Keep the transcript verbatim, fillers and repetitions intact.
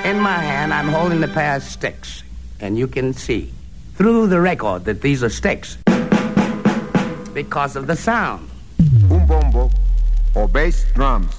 In my hand, I'm holding a pair of sticks, and you can see through the record that these are sticks because of the sound. Un bombo o bass drums.